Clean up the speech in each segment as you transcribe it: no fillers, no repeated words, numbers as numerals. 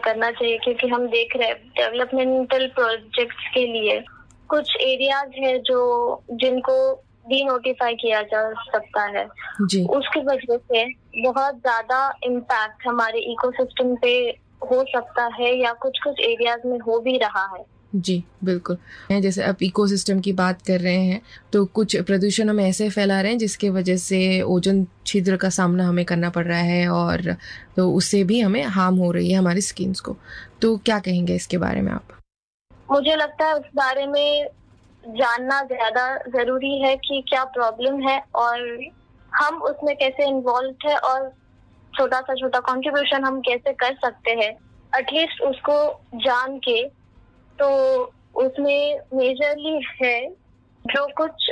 करना चाहिए, क्योंकि हम देख रहे हैं डेवलपमेंटल प्रोजेक्ट्स के लिए कुछ एरियाज है जो जिनको डी नोटिफाई किया जा सकता है जी उसकी वजह से बहुत ज्यादा इम्पैक्ट हमारे इकोसिस्टम पे हो सकता है या कुछ कुछ एरियाज में हो भी रहा है। जी बिल्कुल। जैसे आप इकोसिस्टम की बात कर रहे हैं तो कुछ प्रदूषण हम ऐसे फैला रहे हैं जिसके वजह से ओजोन छिद्र का सामना हमें करना पड़ रहा है और तो उससे भी हमें हार्म हो रही है हमारी स्किन्स को। तो क्या कहेंगे इसके बारे में आप? मुझे लगता है उस बारे में जानना ज्यादा जरूरी है कि क्या प्रॉब्लम है और हम उसमें कैसे इन्वॉल्व है और छोटा कंट्रीब्यूशन हम कैसे कर सकते हैं एटलीस्ट उसको जान के। तो उसमें मेजरली है जो कुछ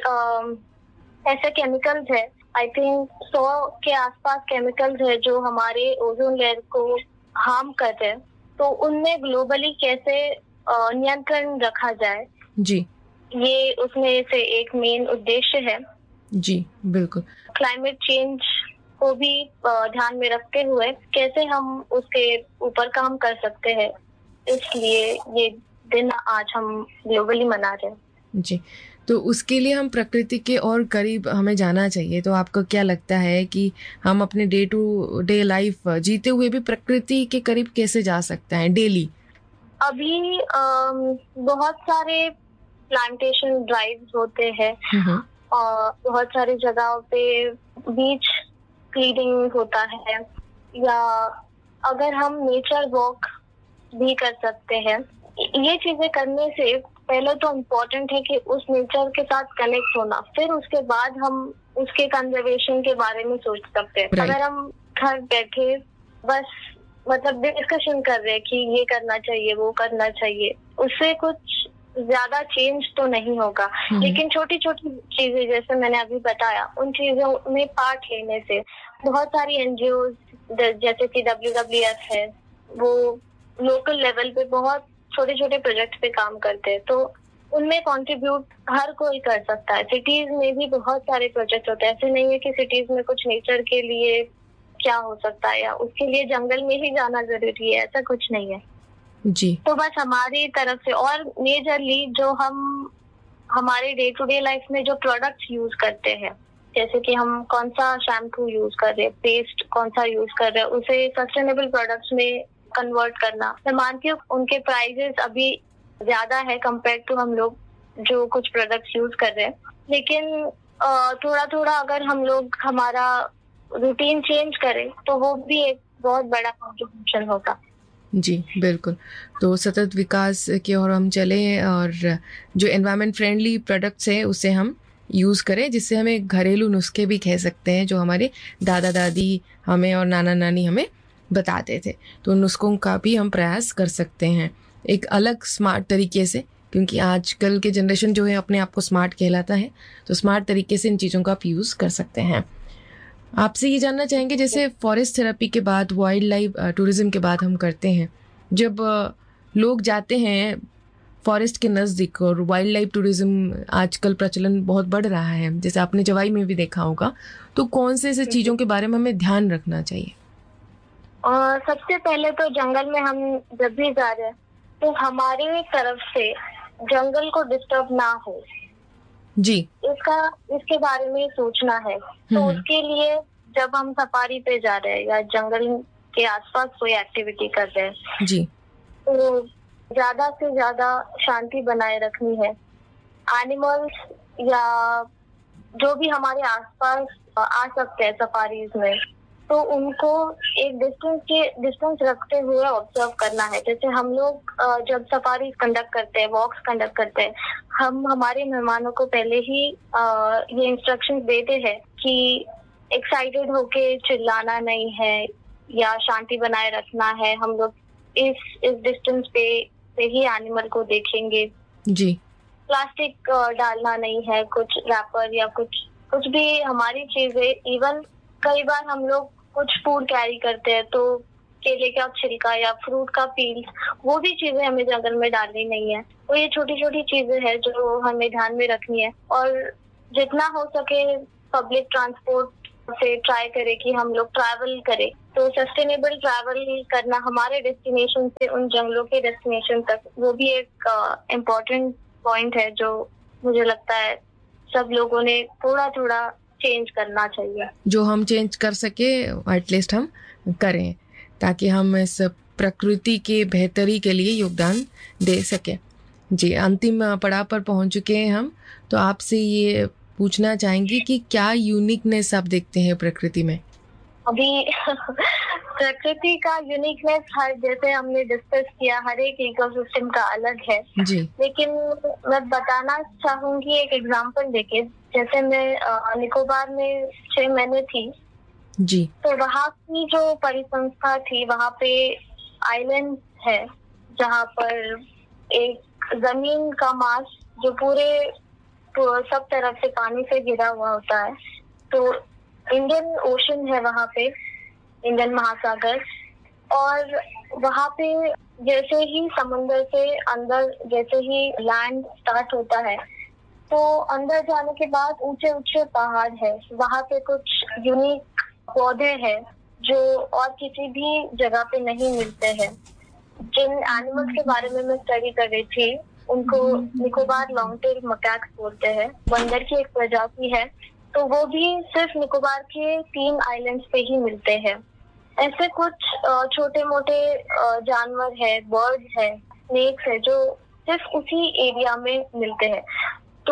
ऐसे केमिकल्स है, आई थिंक 100 के आसपास केमिकल्स है जो हमारे ओजोन लेयर को हार्म कर रहे हैं। तो उनमें ग्लोबली कैसे नियंत्रण रखा जाए, जी ये उसमें से एक मेन उद्देश्य है। जी बिल्कुल। क्लाइमेट चेंज को भी ध्यान में रखते हुए कैसे हम उसके ऊपर काम कर सकते हैं, इसलिए ये दिन आज हम ग्लोबली मना रहे हैं। जी, तो उसके लिए हम प्रकृति के और करीब हमें जाना चाहिए। तो आपको क्या लगता है कि हम अपने डे टू डे लाइफ जीते हुए भी प्रकृति के करीब कैसे जा सकते हैं डेली? अभी बहुत सारे प्लांटेशन ड्राइव्स होते हैं और बहुत सारी जगहों पे बीच क्लीनिंग होता है, या अगर हम नेचर वॉक भी कर सकते हैं। ये चीजें करने से पहले तो इम्पोर्टेंट है कि उस नेचर के साथ कनेक्ट होना, फिर उसके बाद हम उसके कंजर्वेशन के बारे में सोच सकते हैं। अगर हम घर बैठे बस मतलब डिस्कशन कर रहे हैं कि ये करना चाहिए वो करना चाहिए, उससे कुछ ज्यादा चेंज तो नहीं होगा। लेकिन छोटी छोटी चीजें जैसे मैंने अभी बताया, उन चीजों में पार्ट लेने से बहुत सारी एनजीओ जैसे कि WWF है, वो लोकल लेवल पे बहुत छोटे छोटे प्रोजेक्ट पे काम करते हैं, तो उनमें कंट्रीब्यूट हर कोई कर सकता है। सिटीज में भी बहुत सारे प्रोजेक्ट होते हैं, ऐसे नहीं है कि सिटीज में कुछ नेचर के लिए क्या हो सकता है या उसके लिए जंगल में ही जाना जरूरी है, ऐसा कुछ नहीं है जी। तो बस हमारी तरफ से और मेजरली जो हम हमारे डे टू डे लाइफ में जो प्रोडक्ट्स यूज करते हैं, जैसे कि हम कौन सा शैम्पू यूज कर रहे हैं, पेस्ट कौन सा यूज कर रहे हैं, उसे सस्टेनेबल प्रोडक्ट्स में कन्वर्ट करना। मैं मानती हूँ उनके प्राइजेस अभी ज्यादा है कंपेयर टू हम लोग जो कुछ प्रोडक्ट्स यूज कर रहे हैं, लेकिन थोड़ा थोड़ा अगर हम लोग हमारा रूटीन चेंज करें तो वो भी एक बहुत बड़ा कंट्रीब्यूशन होगा। जी बिल्कुल। तो सतत विकास की ओर हम चले और जो एनवायरनमेंट फ्रेंडली प्रोडक्ट्स है उसे हम यूज़ करें, जिससे हमें घरेलू नुस्खे भी कह सकते हैं जो हमारे दादा दादी हमें और नाना नानी हमें बताते थे। तो नुस्खों का भी हम प्रयास कर सकते हैं एक अलग स्मार्ट तरीके से, क्योंकि आजकल के जनरेशन जो है अपने आप को स्मार्ट कहलाता है। तो स्मार्ट तरीके से इन चीज़ों का आप यूज़ कर सकते हैं। आपसे ये जानना चाहेंगे, जैसे फॉरेस्ट थेरेपी के बाद वाइल्ड लाइफ टूरिज्म के बाद हम करते हैं, जब लोग जाते हैं फॉरेस्ट के नज़दीक, और वाइल्ड लाइफ टूरिज्म आजकल प्रचलन बहुत बढ़ रहा है, जैसे आपने जवाई में भी देखा होगा, तो कौन से ऐसे चीज़ों के बारे में हमें ध्यान रखना चाहिए? सबसे पहले तो जंगल में हम जब भी जा रहे हैं तो हमारी तरफ से जंगल को डिस्टर्ब ना हो जी, इसके बारे में सोचना है। तो उसके लिए जब हम सफारी पे जा रहे हैं या जंगल के आसपास कोई एक्टिविटी कर रहे हैं जी, तो ज्यादा से ज्यादा शांति बनाए रखनी है। एनिमल्स या जो भी हमारे आसपास आ सकते हैं सफारीज में, तो उनको एक डिस्टेंस रखते हुए ऑब्जर्व करना है। जैसे हम लोग जब सफारी कंडक्ट करते हैं, वॉक्स कंडक्ट करते हैं, हम हमारे मेहमानों को पहले ही ये इंस्ट्रक्शंस देते हैं कि एक्साइटेड होके चिल्लाना नहीं है या शांति बनाए रखना है। हम लोग इस डिस्टेंस पे से ही एनिमल को देखेंगे। जी, प्लास्टिक डालना नहीं है, कुछ रैपर या कुछ भी हमारी चीजें। इवन कई बार हम लोग कुछ फूड कैरी करते हैं तो केले का छिलका या फ्रूट का पील, वो भी चीजें हमें जंगल में डालनी नहीं है। तो ये छोटी छोटी चीजें हैं जो हमें ध्यान में रखनी है। और जितना हो सके पब्लिक ट्रांसपोर्ट से ट्राई करें कि हम लोग ट्रैवल करें। तो सस्टेनेबल ट्रैवल करना हमारे डेस्टिनेशन से उन जंगलों के डेस्टिनेशन तक, वो भी एक इम्पोर्टेंट पॉइंट है जो मुझे लगता है सब लोगों ने थोड़ा थोड़ा चेंज करना चाहिए। जो हम चेंज कर सके एटलीस्ट हम करें, ताकि हम इस प्रकृति के बेहतरी के लिए योगदान दे सकें। जी, अंतिम पड़ाव पर पहुंच चुके हैं हम, तो आपसे ये पूछना चाहेंगी कि क्या यूनिकनेस आप देखते हैं प्रकृति में? अभी प्रकृति का यूनिकनेस हर, जैसे हमने डिस्कस किया, हर एक इकोसिस्टम का अलग है जी। लेकिन मैं बताना चाहूंगी एक एग्जांपल देके। जैसे मैं निकोबार में 6 महीने थी जी। तो वहाँ की जो परिसंस्था थी, वहाँ पे आइलैंड है जहाँ पर एक जमीन का मास जो पूरे सब तरफ से पानी से घिरा हुआ होता है। तो इंडियन ओशन है वहाँ पे, इंडियन महासागर, और वहाँ पे जैसे ही समुद्र से अंदर, जैसे ही लैंड स्टार्ट होता है तो अंदर जाने के बाद ऊंचे ऊंचे पहाड़ है। वहाँ पे कुछ यूनिक पौधे हैं जो और किसी भी जगह पे नहीं मिलते हैं। जिन एनिमल्स के बारे में मैं स्टडी कर रही थी उनको निकोबार लॉन्ग टेल मकैक्स बोलते हैं, बंदर की एक प्रजाति है। तो वो भी सिर्फ निकोबार के 3 आइलैंड्स पे ही मिलते हैं। ऐसे कुछ छोटे मोटे जानवर है, बर्ड्स है, स्नेक्स है जो सिर्फ उसी एरिया में मिलते हैं। तो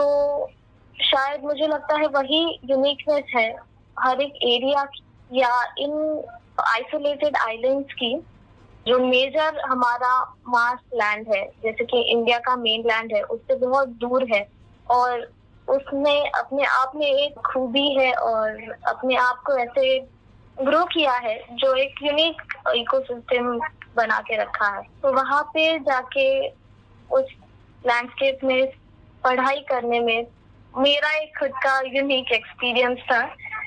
शायद मुझे लगता है वही यूनिकनेस है हर एक एरिया की या इन आइसोलेटेड आइलैंड्स की। जो मेजर हमारा मास लैंड है, जैसे कि इंडिया का मेन लैंड है, उससे बहुत दूर है और उसमें अपने आप में एक खूबी है और अपने आप को ऐसे ग्रो किया है जो एक यूनिक इकोसिस्टम बना के रखा है। तो वहाँ पे जाके उस लैंडस्केप में पढ़ाई करने में मेरा एक खुद का यूनिक एक्सपीरियंस था।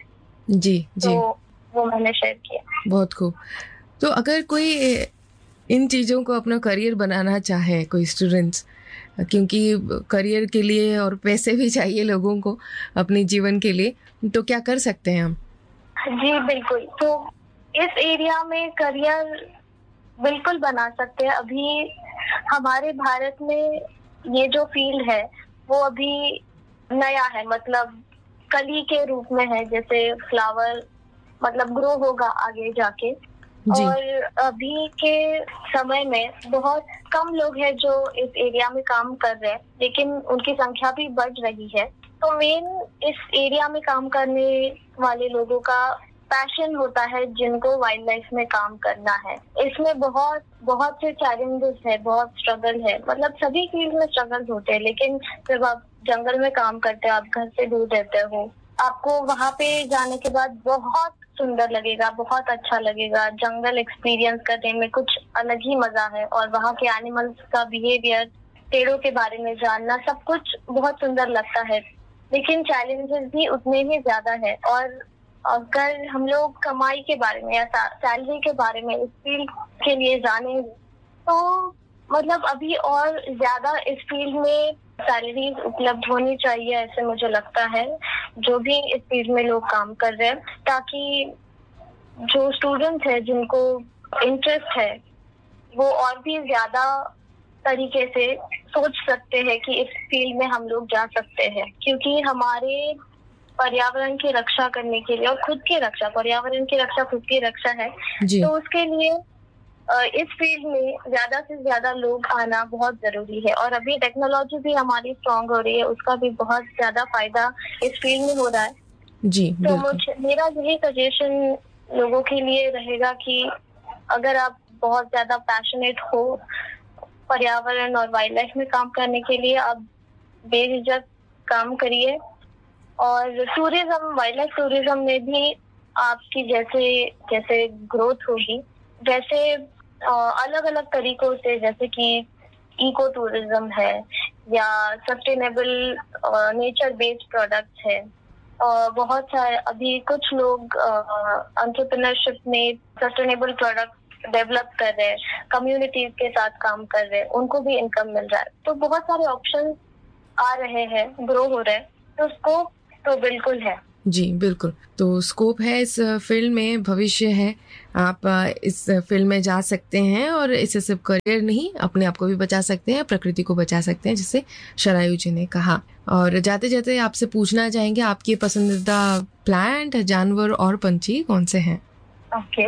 जी जी। तो वो मैंने शेयर किया। बहुत खूब। तो अगर कोई इन चीज़ों को अपना करियर बनाना चाहे, कोई स्टूडेंट्स, क्योंकि करियर के लिए और पैसे भी चाहिए लोगों को अपने जीवन के लिए, तो क्या कर सकते हैं हम? जी बिल्कुल, तो इस एरिया में करियर बिल्कुल बना सकते हैं। अभी हमारे भारत में ये जो फील्ड है वो अभी नया है, मतलब कली के रूप में है, जैसे फ्लावर मतलब ग्रो होगा आगे जाके। और अभी के समय में बहुत कम लोग हैं जो इस एरिया में काम कर रहे हैं, लेकिन उनकी संख्या भी बढ़ रही है। तो मेन इस एरिया में काम करने वाले लोगों का पैशन होता है जिनको वाइल्ड लाइफ में काम करना है। इसमें बहुत बहुत से चैलेंजेस है, बहुत स्ट्रगल है, मतलब सभी फील्ड में स्ट्रगल होते हैं। लेकिन जब आप जंगल में काम करते हो, आप घर से दूर रहते हो, आपको वहाँ पे जाने के बाद बहुत सुंदर लगेगा, बहुत अच्छा लगेगा। जंगल एक्सपीरियंस करने में कुछ अलग ही मजा है और वहाँ के एनिमल्स का बिहेवियर, पेड़ों के बारे में जानना, सब कुछ बहुत सुंदर लगता है। लेकिन चैलेंजेस भी उतने ही ज्यादा है। और अगर हम लोग कमाई के बारे में या सैलरी के बारे में इस फील्ड के लिए जाने तो मतलब अभी और ज्यादा इस फील्ड में सैलरी उपलब्ध होनी चाहिए, ऐसे मुझे लगता है, जो भी इस फील्ड में लोग काम कर रहे हैं, ताकि जो स्टूडेंट्स हैं जिनको इंटरेस्ट है वो और भी ज्यादा तरीके से सोच सकते हैं कि इस फील्ड में हम लोग जा सकते हैं। क्योंकि हमारे पर्यावरण की रक्षा करने के लिए और खुद की रक्षा, पर्यावरण की रक्षा खुद की रक्षा है, तो उसके लिए इस फील्ड में ज्यादा से ज्यादा लोग आना बहुत जरूरी है। और अभी टेक्नोलॉजी भी हमारी स्ट्रांग हो रही है, उसका भी बहुत ज्यादा फायदा इस फील्ड में हो रहा है। जी, तो मेरा यही सजेशन लोगों के लिए रहेगा कि अगर आप बहुत ज्यादा पैशनेट हो पर्यावरण और वाइल्ड लाइफ में काम करने के लिए, आप बेझिझक काम करिए। और टूरिज्म, वाइल्ड लाइफ टूरिज्म में भी आपकी जैसे जैसे ग्रोथ होगी, वैसे अलग अलग तरीकों से, जैसे कि इको टूरिज्म है या सस्टेनेबल नेचर बेस्ड प्रोडक्ट्स है। बहुत सारे अभी कुछ लोग एंटरप्रेन्योरशिप में सस्टेनेबल प्रोडक्ट डेवलप कर रहे हैं, कम्युनिटीज के साथ काम कर रहे हैं, उनको भी इनकम मिल रहा है। तो बहुत सारे ऑप्शन आ रहे हैं, ग्रो हो रहे हैं, तो स्कोप तो बिल्कुल है। जी बिल्कुल, तो स्कोप है इस फील्ड में, भविष्य है, आप इस फील्ड में जा सकते हैं और इससे सिर्फ करियर नहीं, अपने आप को भी बचा सकते हैं, प्रकृति को बचा सकते हैं, जिसे शरायु जी ने कहा। और जाते जाते आपसे पूछना चाहेंगे, आपके पसंदीदा प्लांट, जानवर और पंछी कौन से हैं? ओके,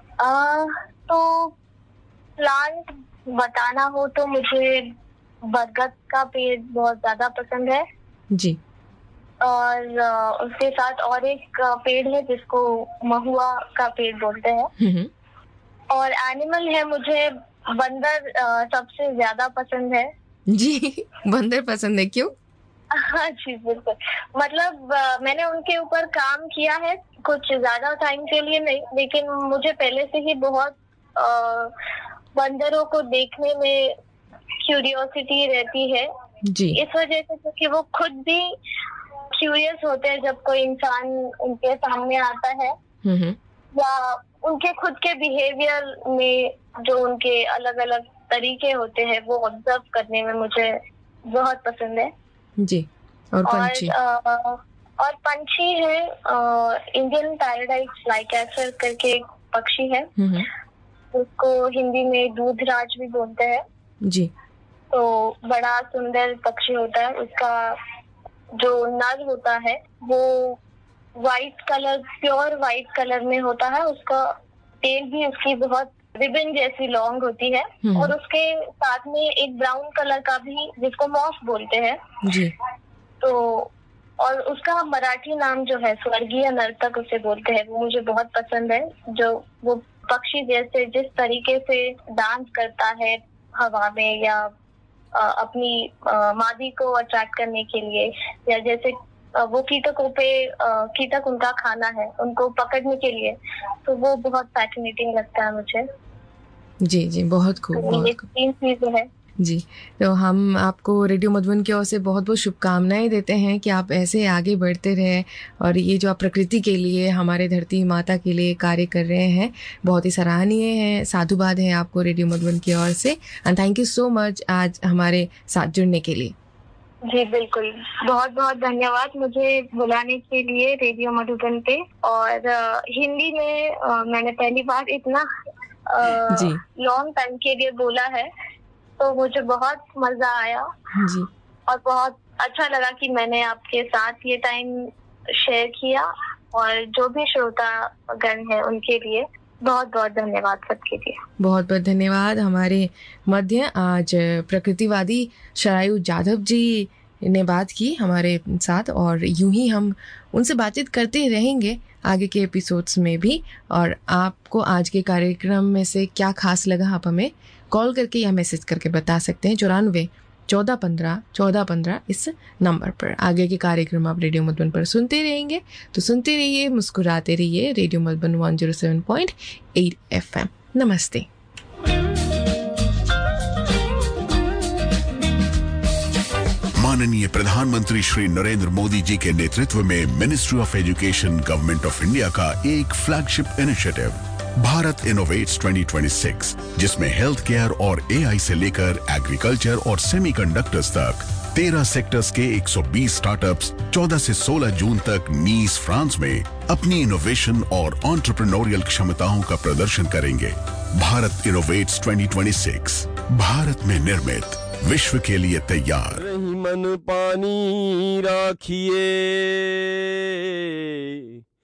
तो प्लांट बताना हो तो मुझे बरगद का पेड़ बहुत ज्यादा पसंद है जी। और उसके साथ और एक पेड़ है जिसको महुआ का पेड़ बोलते हैं। और एनिमल है, मुझे बंदर सबसे ज्यादा पसंद है। जी, बंदर पसंद है, क्यों? हाँ जी बिल्कुल, मतलब मैंने उनके ऊपर काम किया है, कुछ ज्यादा टाइम के लिए नहीं, लेकिन मुझे पहले से ही बहुत बंदरों को देखने में क्यूरियोसिटी रहती है जी। इस वजह से क्योंकि वो खुद भी क्यूरियस होते हैं जब कोई इंसान उनके सामने आता है, या उनके खुद के बिहेवियर में जो उनके अलग अलग तरीके होते हैं वो ऑब्जर्व करने में मुझे बहुत पसंद है। जी। और पंछी? और पंछी है, इंडियन पैराडाइज फ्लाईकैचर करके एक पक्षी है, उसको हिंदी में दूधराज भी बोलते हैं। जी। तो बड़ा सुंदर पक्षी होता है, उसका जो नर होता है वो white colour, pure white colour में होता है, उसका टेल भी उसकी बहुत रिबन जैसी लॉन्ग होती है, और उसके साथ में एक ब्राउन कलर का भी, जिसको मॉस बोलते हैं। जी। तो और उसका मराठी नाम जो है स्वर्गीय नर्तक उसे बोलते हैं, वो मुझे बहुत पसंद है। जो वो पक्षी जैसे जिस तरीके से डांस करता है हवा में, या अपनी मादी को अट्रैक्ट करने के लिए, या जैसे वो कीटकों पे, कीटक उनका खाना है, उनको पकड़ने के लिए, तो वो बहुत फैसिनेटिंग लगता है मुझे। जी जी, बहुत खूब। तो ये 3 चीजें हैं। जी, तो हम आपको रेडियो मधुबन की ओर से बहुत बहुत शुभकामनाएं देते हैं कि आप ऐसे आगे बढ़ते रहें, और ये जो आप प्रकृति के लिए, हमारे धरती माता के लिए कार्य कर रहे हैं, बहुत ही सराहनीय है। साधुवाद है आपको रेडियो मधुबन की ओर से, and thank you so much आज हमारे साथ जुड़ने के लिए। जी बिल्कुल, बहुत बहुत धन्यवाद मुझे बुलाने के लिए रेडियो मधुबन पे। और हिंदी में मैंने पहली बार इतना लॉन्ग टाइम के लिए बोला है, तो मुझे बहुत मजा आया। जी। और बहुत अच्छा लगा कि मैंने आपके साथ ये टाइम शेयर किया, और जो भी श्रोतागण है उनके लिए बहुत बहुत धन्यवाद सबके लिए। बहुत बहुत धन्यवाद। हमारे मध्य आज प्रकृतिवादी शरायु जाधव जी ने बात की हमारे साथ, और यूं ही हम उनसे बातचीत करते रहेंगे आगे के एपिसोड्स में भी। और आपको आज के कार्यक्रम में से क्या खास लगा, आप हमें कॉल करके या मैसेज करके बता सकते हैं 94 14 15 14 इस नंबर पर। आगे के कार्यक्रम आप रेडियो मधुबन पर सुनते रहेंगे, तो सुनते रहिए, मुस्कुराते रहिए। Radio Madhuban 107.8 FM। नमस्ते। माननीय प्रधानमंत्री श्री नरेंद्र मोदी जी के नेतृत्व में ministry of education government of India का एक फ्लैगशिप इनिशिएटिव भारत इनोवेट्स 2026, जिसमें हेल्थ केयर और एआई से लेकर एग्रीकल्चर और सेमीकंडक्टर्स तक 13 सेक्टर्स के 120 स्टार्टअप्स 14 से 16 जून तक नीस फ्रांस में अपनी इनोवेशन और एंटरप्रेन्योरियल क्षमताओं का प्रदर्शन करेंगे। भारत इनोवेट्स 2026, भारत में निर्मित, विश्व के लिए तैयार। रही मन पानी राखिए,